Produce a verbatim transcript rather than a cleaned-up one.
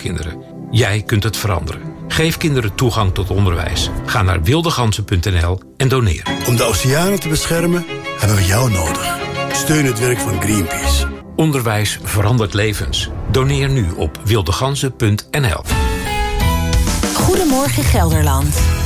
kinderen. Jij kunt het veranderen. Geef kinderen toegang tot onderwijs. Ga naar wildegansen punt n l en doneer. Om de oceanen te beschermen hebben we jou nodig. Steun het werk van Greenpeace. Onderwijs verandert levens. Doneer nu op wildegansen punt n l. Goedemorgen Gelderland.